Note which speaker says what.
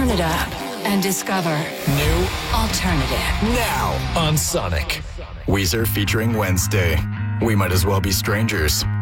Speaker 1: Turn it up and discover
Speaker 2: New
Speaker 1: alternative.
Speaker 2: now on Sonic. Weezer featuring Wednesday. We might as well be strangers.